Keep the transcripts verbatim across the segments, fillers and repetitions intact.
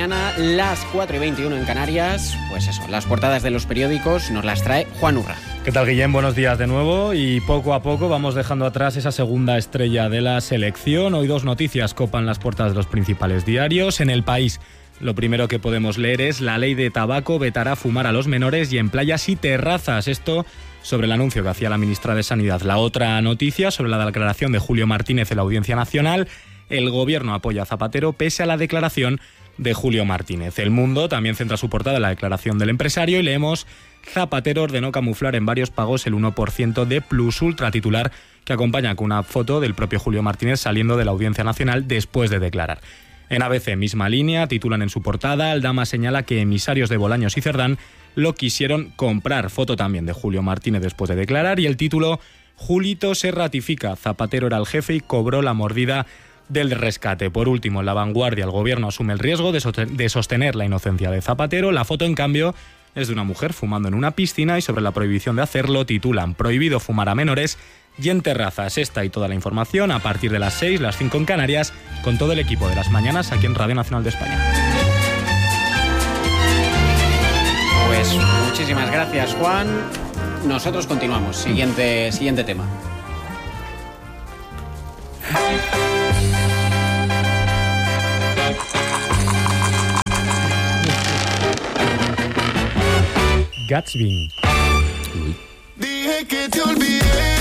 mañana, las cuatro y veintiuno en Canarias. Pues eso, las portadas de los periódicos nos las trae Juan Urra. ¿Qué tal, Guillem? Buenos días de nuevo y poco a poco vamos dejando atrás esa segunda estrella de la selección. Hoy dos noticias copan las portadas de los principales diarios. En El País, lo primero que podemos leer es: la ley de tabaco vetará fumar a los menores y en playas y terrazas. Esto sobre el anuncio que hacía la ministra de Sanidad. La otra noticia sobre la declaración de Julio Martínez en la Audiencia Nacional. El gobierno apoya a Zapatero pese a la declaración de Julio Martínez. El Mundo también centra su portada en la declaración del empresario y leemos: Zapatero ordenó camuflar en varios pagos el uno por ciento de Plus Ultra, titular que acompaña con una foto del propio Julio Martínez saliendo de la Audiencia Nacional después de declarar. En A B C, misma línea, titulan en su portada: Aldama señala que emisarios de Bolaños y Cerdán lo quisieron comprar. Foto también de Julio Martínez después de declarar y el título: Julito se ratifica, Zapatero era el jefe y cobró la mordida del rescate. Por último, en La Vanguardia, el gobierno asume el riesgo de sostener la inocencia de Zapatero. La foto, en cambio, es de una mujer fumando en una piscina y sobre la prohibición de hacerlo titulan: prohibido fumar a menores y en terrazas. Esta y toda la información a partir de las seis, las cinco en Canarias, con todo el equipo de Las Mañanas aquí en Radio Nacional de España. Pues muchísimas gracias, Juan. Nosotros continuamos. Siguiente, siguiente tema. Gatsby. Dije que te olvidé.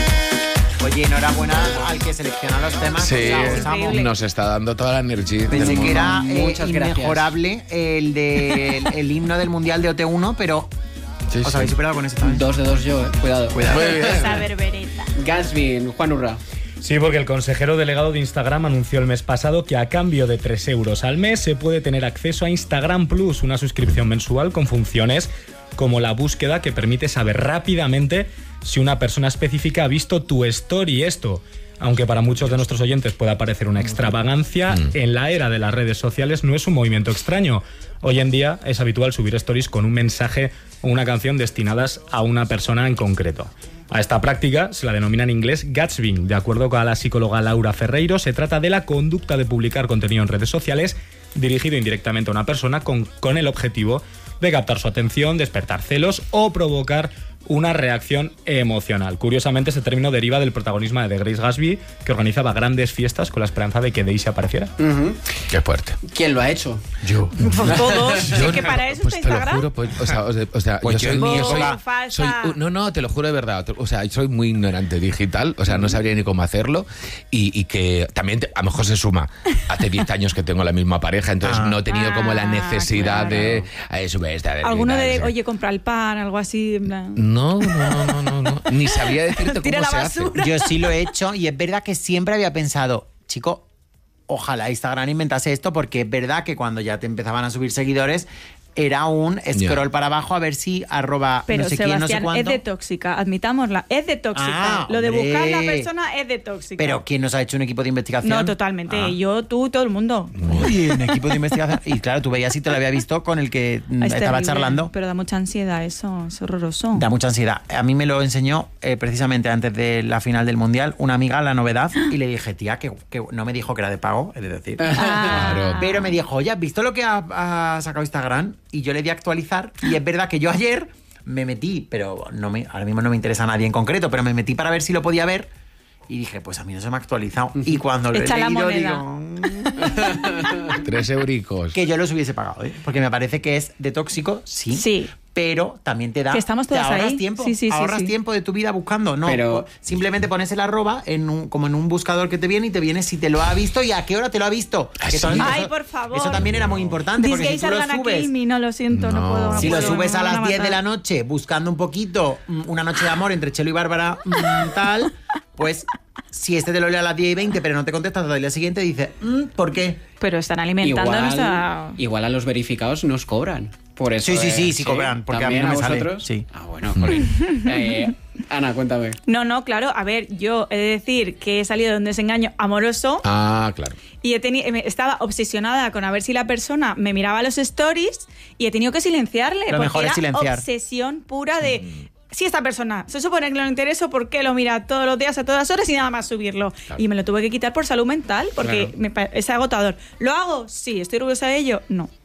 Oye, enhorabuena al que selecciona los temas. Sí, o sea, nos está dando toda la energía. Pensé que era eh, Muchas inmejorable el, de, el, el himno del Mundial de O T uno, pero Sí, os sí. habéis superado con ese también. Dos de dos yo, eh. Cuidado. Cuidado. Muy bien. Esa berbereta. Gatsby, Juan Urra. Sí, porque el consejero delegado de Instagram anunció el mes pasado que a cambio de tres euros al mes se puede tener acceso a Instagram Plus, una suscripción mensual con funciones como la búsqueda que permite saber rápidamente si una persona específica ha visto tu story. Esto, aunque para muchos de nuestros oyentes pueda parecer una extravagancia, mm. en la era de las redes sociales no es un movimiento extraño. Hoy en día es habitual subir stories con un mensaje o una canción destinadas a una persona en concreto. A esta práctica se la denomina en inglés gatsbying. De acuerdo con la psicóloga Laura Ferreiro, se trata de la conducta de publicar contenido en redes sociales dirigido indirectamente a una persona con, con el objetivo de captar su atención, despertar celos o provocar una reacción emocional. Curiosamente, este término deriva del protagonismo de Grace Gatsby, que organizaba grandes fiestas con la esperanza de que Daisy apareciera. Uh-huh. Qué fuerte. ¿Quién lo ha hecho? Yo. Pues todos. Yo Es que para eso pues está te Instagram. lo juro, pues, o sea, o sea, o sea Pues yo yo soy, ni yo soy, Boba, falsa. soy- no, no, te lo juro de verdad. O sea, soy muy ignorante digital, o sea, no sabría ni cómo hacerlo y, y que también te- a lo mejor se suma. Hace diez años que tengo la misma pareja, entonces Ah. no he tenido como la Ah, necesidad claro. de eh, sube esta, de Alguno de, tal, oye, compra el pan, algo así. En plan. No, no, no, no, no. Ni sabría decirte Tira cómo la se basura. hace. Yo sí lo he hecho y es verdad que siempre había pensado, chico, ojalá Instagram inventase esto, porque es verdad que cuando ya te empezaban a subir seguidores era un scroll Ya. para abajo a ver si arroba Pero no sé quién, no sé Sebastián, es cuánto. de tóxica, admitámosla, es de tóxica. Ah, Lo de hombre. buscar a la persona es de tóxica. Pero ¿quién nos ha hecho un equipo de investigación? No, totalmente. Ah. Yo, tú, todo el mundo. Uy, un equipo de investigación. Y claro, tú veías si te lo había visto con el que mm, Es estaba terrible, charlando. Pero da mucha ansiedad eso, es horroroso. Da mucha ansiedad. A mí me lo enseñó eh, precisamente antes de la final del Mundial una amiga, la novedad, y le dije, tía, que, que no me dijo que era de pago, es decir. Ah. Claro. Pero me dijo, oye, ¿has visto lo que ha, ha sacado Instagram? Y yo le di a actualizar. Y es verdad que yo ayer me metí, pero no me, ahora mismo no me interesa a nadie en concreto, pero me metí para ver si lo podía ver. Y dije, pues a mí no se me ha actualizado. Y cuando lo he Echa la leído, moneda. digo... "Mm". Tres euricos. Que yo los hubiese pagado, ¿eh? Porque me parece que es de tóxico, sí. Sí. Pero también te da. Que estamos te todas ahorras ahí. tiempo. Sí, sí, sí, ahorras sí. tiempo de tu vida buscando. No, Pero- po- simplemente pones el arroba en un, como en un buscador que te viene y te viene si te lo ha visto y a qué hora te lo ha visto. ¿Ah, Que sí? también- Ay, eso- por favor. Eso también era muy importante These porque si gays tú are lo gonna subes. kill me, no lo siento, no, No. puedo. No Si lo puedo, subes me a van las diez de matar. la noche buscando un poquito mm, una noche de amor entre Chelo y Bárbara mm, tal, pues si este te lo lee a las diez y veinte pero no te contestas hasta el día siguiente, dice, mm, ¿por qué? Pero están alimentando Igual, nuestra... igual a los verificados nos cobran. Por eso, Sí, sí, eh, sí, sí cobran, porque a mí ¿También no me sale. vosotros? Sí. Ah, bueno, jolín. eh, Ana, cuéntame. No, no, claro. A ver, yo he de decir que he salido de un desengaño amoroso Ah, claro. y he teni- me- estaba obsesionada con a ver si la persona me miraba los stories y he tenido que silenciarle. Lo porque mejor es era silenciar. obsesión pura de... Si esta persona se supone que no le intereso, ¿por qué lo mira todos los días a todas horas y nada más subirlo? Claro. Y me lo tuve que quitar por salud mental, porque Claro. me pa- es agotador. ¿Lo hago? Sí. ¿Estoy orgullosa de ello? No.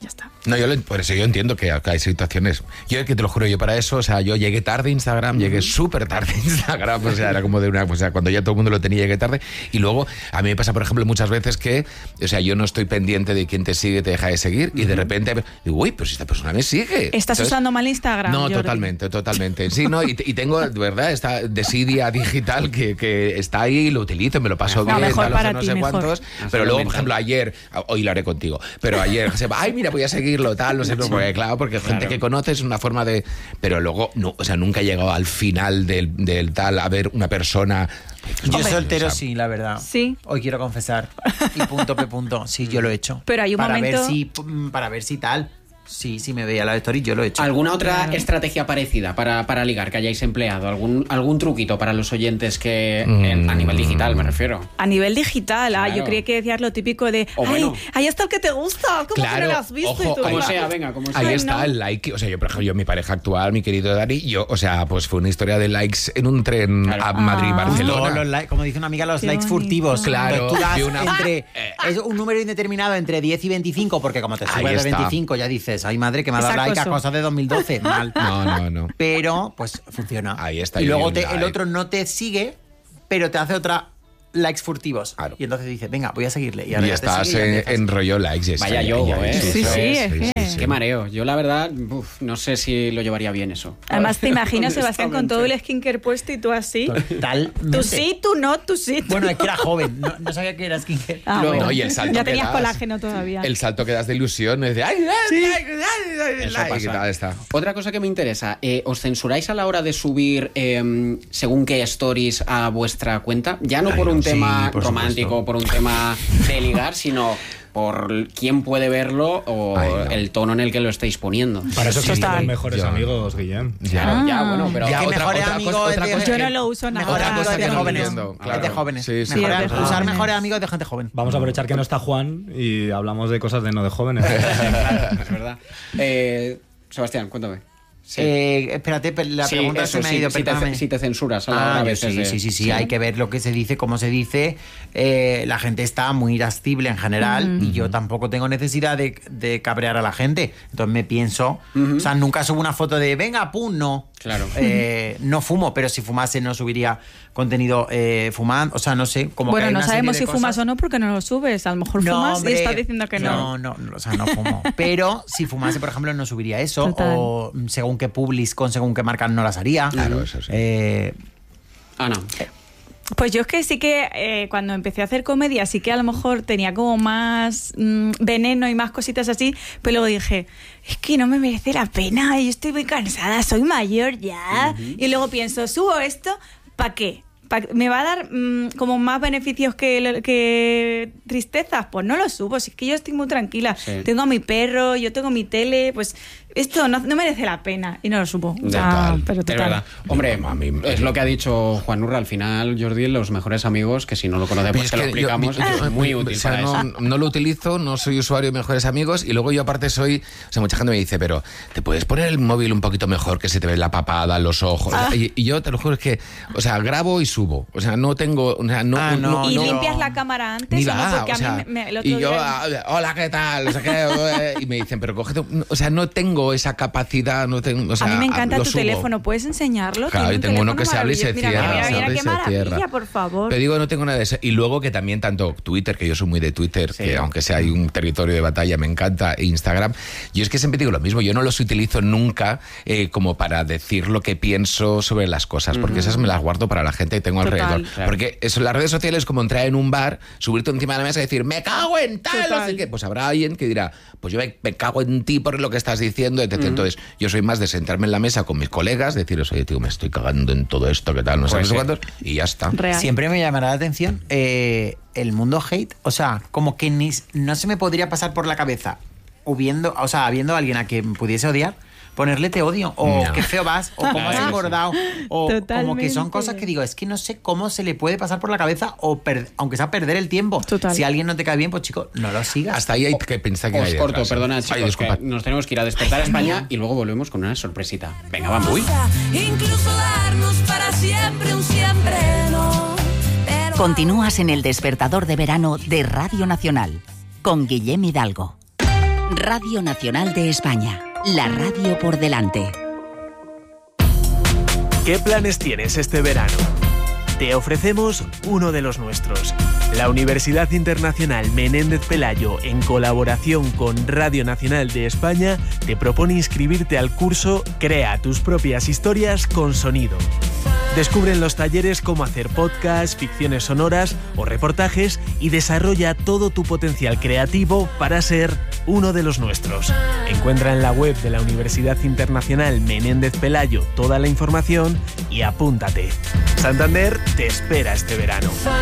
Ya está. No, yo lo- por eso yo entiendo que hay situaciones. Yo que te lo juro, yo para eso, o sea, yo llegué tarde a Instagram, llegué súper tarde a Instagram, o sea, era como de una, o sea, cuando ya todo el mundo lo tenía, llegué tarde. Y luego, a mí me pasa, por ejemplo, muchas veces que, o sea, yo no estoy pendiente de quién te sigue, te deja de seguir, y de repente digo, uy, pues esta persona me sigue. ¿Estás ¿Sabes? usando mal Instagram, No, Jordi? totalmente, totalmente. Sí, no, y, y tengo, de verdad, esta desidia digital que, que está ahí, lo utilizo, me lo paso No, bien, mejor tal, o sea, para no ti, sé mejor. cuántos. Hacerlo Pero luego, por mental. ejemplo, ayer, hoy lo haré contigo, pero ayer, se va, ay, mira, voy a seguirlo, tal, no sé, porque, claro, porque gente Claro. que conoces, una forma de. Pero luego, no, o sea, nunca he llegado al final del, del tal a ver una persona. Yo Hombre, soltero o sea, sí, la verdad. Sí. Hoy quiero confesar. Y punto, P punto. Sí, yo lo he hecho. Pero hay un para momento- Ver si, mm, para ver si tal. Sí, sí me veía la story, yo lo he hecho. ¿Alguna otra Claro. estrategia parecida para, para ligar que hayáis empleado? ¿Algún, algún truquito para los oyentes que Mm. en- a nivel digital me refiero? A nivel digital, ah, Claro. yo creía que decías lo típico de, O ay, bueno. ahí está el que te gusta, ¿cómo que no Claro, lo has visto? ojo, y tú, Como "Ah". sea, venga, como sea. Ahí Ay, está no. el like. O sea, yo, por ejemplo, yo, mi pareja actual, mi querido Dani, yo, o sea, pues fue una historia de likes en un tren Claro. a Ah. Madrid-Barcelona. Todos los likes, como dice una amiga, los Qué likes bonito. furtivos. Claro, Entonces tú das vi una- entre, es un número indeterminado entre diez y veinticinco, porque como te Ahí subes de está. veinticinco ya dices, ay madre, que me ha dado Es like a acoso. cosas de dos mil doce. Mal. No, no, no. Pero, pues funciona. Ahí está, Y yo luego vi un te- el like. otro no te sigue, pero te hace otra likes furtivos. Claro. Y entonces dices, venga, voy a seguirle. Y Y, ahora ya te estás sigue y ya en, empiezas. en rollo likes. y Vaya está, yogo, ya, ya, ¿eh? Sí, sí, es que- Qué mareo. Yo, la verdad, uf, no sé si lo llevaría bien eso. Además, te imagino, Sebastián, con todo el Honestamente. skincare puesto y tú así. Totalmente. Tú sí, tú no, tú sí. Bueno, es que era joven, no, no sabía que era skincare. Ah, Luego- bueno. no, y el salto ya que tenías das, colágeno todavía. El salto que das de ilusión es de ¡ay, ay, ay, ay, ay, Eso like", pasa. y tal, está. Otra cosa que me interesa, eh, ¿os censuráis a la hora de subir eh, según qué stories a vuestra cuenta? Ya no Ay, por un sí, tema por romántico, supuesto. por un tema de ligar, sino por quién puede verlo o Ay, no. el tono en el que lo estáis poniendo. Para eso Sí, existen total. los mejores Yo- amigos, Guillem. Claro, Ah. ya, bueno, pero Ya, que otra- mejores otra amigos cosa- es otra de- cosa Yo que- no lo uso nada. Mejores Otra cosa amigos que de no jóvenes. entiendo, Es claro. de jóvenes. Sí, sí. Mejores- Sí, es de usar jóvenes. mejores amigos de gente joven. Vamos a aprovechar que no está Juan y hablamos de cosas de no de jóvenes. Claro, es verdad. Eh, Sebastián, cuéntame. Sí. Eh, espérate, pe- la Sí, pregunta eso, se me sí, ha ido, si, te, perdóname. si te censuras a la hora Ah, a yo veces sí, de- sí, sí, sí, hay que ver lo que se dice, cómo se dice. Eh, la gente está muy irascible en general y yo tampoco tengo necesidad de, de cabrear a la gente. Entonces me pienso, o sea, nunca subo una foto de venga, pum, no. Claro. Eh, no fumo, pero si fumase no subiría contenido eh, fumando, o sea, no sé. Como que Bueno, hay no una serie sabemos de si fumas cosas. o no porque no lo subes. A lo mejor fumas hombre, y estás diciendo que no. No, no, o sea, no fumo. Pero si fumase, por ejemplo, no subiría eso. Total. O mm, según qué publis con según qué marcas no las haría. Claro, eso sí. Eh, Ana. Pues yo es que sí que eh, cuando empecé a hacer comedia sí que a lo mejor tenía como más mm, veneno y más cositas así, pero luego dije, es que no me merece la pena, yo estoy muy cansada, soy mayor ya. Y luego pienso, subo esto, ¿para qué? ¿Pa- ¿Me va a dar mm, como más beneficios que, lo- que tristezas? Pues no lo subo, si es que yo estoy muy tranquila. Sí. Tengo a mi perro, yo tengo mi tele, pues esto no, no merece la pena y no lo subo. O sea, Total. pero Es total. verdad. Hombre, A mí- es lo que ha dicho Juan Urra. Al final, Jordi, los mejores amigos, que si no lo conocemos, Pero es que lo que yo- explicamos, yo- es muy o útil sea, para no, eso. no lo utilizo, no soy usuario de mejores amigos y luego yo aparte soy, o sea, mucha gente me dice, pero ¿te puedes poner el móvil un poquito mejor que se te ve la papada, los ojos? Ah. Y, y yo te lo juro es que, o sea, grabo y subo, o sea, no tengo, o sea, no, Ah, no, ¿Y no. limpias la cámara antes Ni o no? va, Porque o a sea, mí me, me- el otro y yo, día- ah, hola, ¿qué tal? O sea, que, y me dicen, pero cógete, un- o sea, no tengo esa capacidad, no tengo, o sea, a mí me encanta lo tu subo. teléfono, ¿puedes enseñarlo? Claro, Tiene y un tengo uno teléfono que se abre y se maravilloso. cierra, Mira, se mira, abre mira, y qué se maravilla, cierra. por favor. Pero digo, no tengo nada de eso. Y luego que también tanto Twitter, que yo soy muy de Twitter, Sí. que aunque sea hay un territorio de batalla, me encanta, e Instagram, yo es que siempre digo lo mismo, yo no los utilizo nunca eh, como para decir lo que pienso sobre las cosas, porque esas me las guardo para la gente que tengo Total. alrededor. Claro. Porque eso, las redes sociales es como entrar en un bar, subirte encima de la mesa y decir, me cago en tal, no Total. sé qué. Pues habrá alguien que dirá, pues yo me, me cago en ti por lo que estás diciendo, etcétera. Entonces, yo soy más de sentarme en la mesa con mis colegas, deciros, oye, tío, me estoy cagando en todo esto, ¿qué tal? No sé, Pues no sé sí. cuántos, y ya está. Real. Siempre me llamará la atención eh, el mundo hate. O sea, como que ni, no se me podría pasar por la cabeza, o viendo, o sea, habiendo a alguien a quien pudiese odiar, ponerle te odio, o No. qué feo vas, o cómo has Claro, engordado, o como que Totalmente. son cosas que digo, es que no sé cómo se le puede pasar por la cabeza, o per- aunque sea perder el tiempo. Total. Si alguien no te cae bien, pues chico, no lo sigas. Hasta ahí hay que pensar que Os hay corto, detrás, ¿eh? perdona, Ay, chicos, disculpa. que nos tenemos que ir a despertar a España y luego volvemos con una sorpresita. Venga, vamos. Uy. Incluso darnos para siempre un siempre no. Pero Continúas en el despertador de verano de Radio Nacional con Guillem Hidalgo. Radio Nacional de España, la radio por delante. ¿Qué planes tienes este verano? Te ofrecemos uno de los nuestros. La Universidad Internacional Menéndez Pelayo, en colaboración con Radio Nacional de España, te propone inscribirte al curso Crea tus propias historias con sonido. Descubre en los talleres cómo hacer podcasts, ficciones sonoras o reportajes y desarrolla todo tu potencial creativo para ser uno de los nuestros. Encuentra en la web de la Universidad Internacional Menéndez Pelayo toda la información y apúntate. Santander te espera este verano.